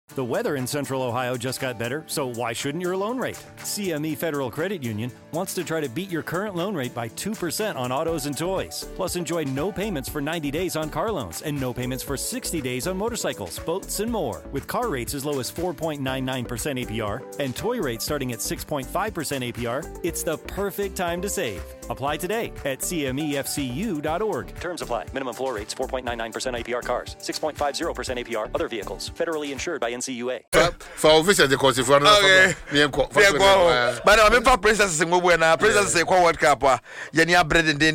The weather in Central Ohio just got better, so why shouldn't your loan rate? CME Federal Credit Union wants to try to beat your current loan rate by 2% on autos and toys. Plus, enjoy no payments for 90 days on car loans and no payments for 60 days on motorcycles, boats, and more. With car rates as low as 4.99% APR and toy rates starting at 6.5% APR, it's the perfect time to save. Apply today at cmefcu.org. Terms apply. Minimum floor rates 4.99% APR cars, 6.50% APR other vehicles. Federally insured by NCUA. For official the course if one but I'm for princess in Mobile princess say World Cup Yenya bread and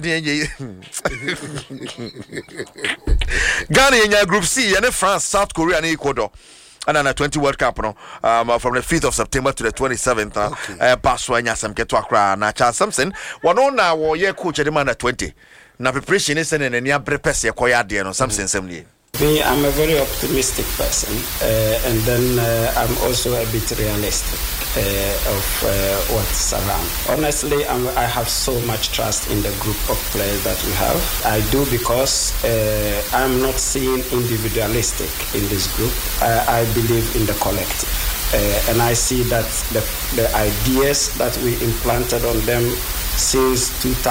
Ghana in Group C and France, South Korea and Ecuador. And then a 20 World Cup from the 5th of September to the 27th. Paswanya Sam Ketwakra na Charles Simpson. One on now war coach at the man at 20. Now preparation is in any prepare koya dear no Samson Assembly. Me, I'm a very optimistic person, and then I'm also a bit realistic of what's around. Honestly, I have so much trust in the group of players that we have. I do because I'm not seeing individualistic in this group. I believe in the collective. And I see that the ideas that we implanted on them since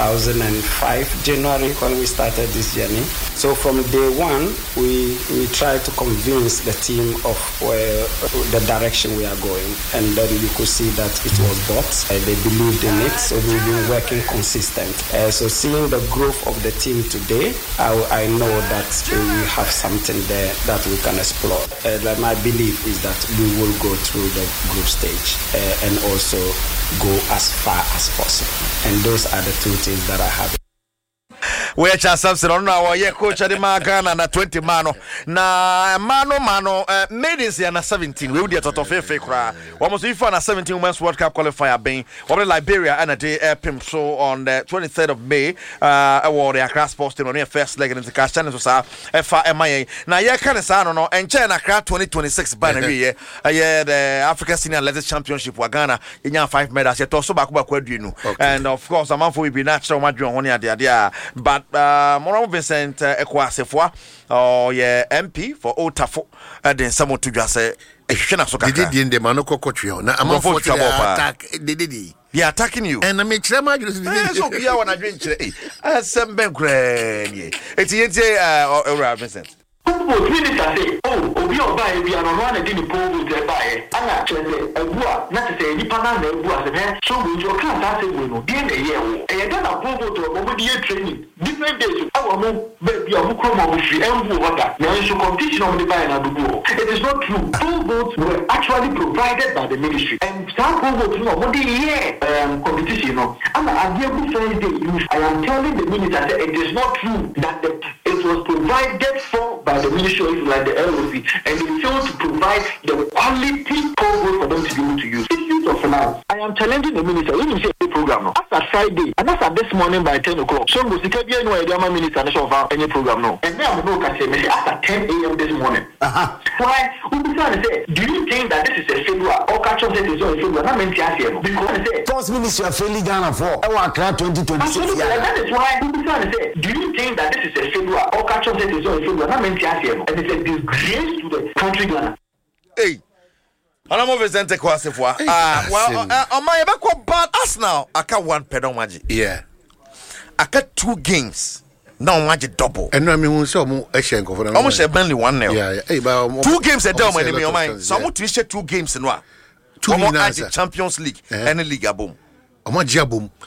2005 January when we started this journey. So from day one, we tried to convince the team of the direction we are going, and then you could see that it was bought. They believed in it, so we've been working consistent. So seeing the growth of the team today, I know that we have something there that we can explore. My belief is that we will go through the group stage and also go as far as possible. And those are the two things that I have. Where Charles Sampson on our coach at the Magana na 20 mano na mano made in 17 we would to fake cry almost if on a 17 Women's World Cup qualifier being over Liberia and a day pimp so on the 23rd of May award the Accra Sports team on their first leg into cash channel so FMIA now yeah kind of sound no and China Accra 2026 banner year the African Senior Athletics Championship wa Ghana in 5 medals yet also back and of course a man for we be natural Madrid on there but Moron Vincent Ekwasefwa MP for Otafo then someone to just say did in the Manoko Coachio. Now I'm for attack. They are attacking you. And I make sure my so yeah when I drink some Granny. It's Vincent. Obi oba e bia no no na di ni pogo de bae ana chese ebua na chese ni pana na ebua se he so go jo kan ta se go no die na ye wo e ga na pogo to mo di training different days awo mo be bia mo kro mo free embu water na so competition of the bae na dugo it is not true. Pogo were actually provided by the ministry and some pogo to mo di here competition no ana abiegu first day I am telling the minister that it is not true that it was provided for by the ministry like the LOC, and they failed to provide the quality program for them to be able to use. Issues of finance. I am challenging the minister. When you say a program, no. After Friday, and after this morning by 10 o'clock, so we can be anywhere the minister of any program, no. And now we can say after 10 a.m. this morning. Why? We can say, do you think that this is a failure or catch up that is not a failure? Not meant to ask you. Because I say, first ministry of failing Ghana for Accra 2026. That is why we can say, do you think that this is a failure or catch up that is not a failure? Not meant to ask you. And it's a disgrace to the country Ghana. Hey. And I'm over Zente Kwasefwa. On my ever bad Arsenal. I got one pedal magic. Yeah. I got 2 games. Now magic double. And I mean, so almost a Burnley 1-0. Yeah. Hey, but 2 games a double in my mind. So I want to share 2 games in one. 2 Champions League and a Liga boom. Jabum.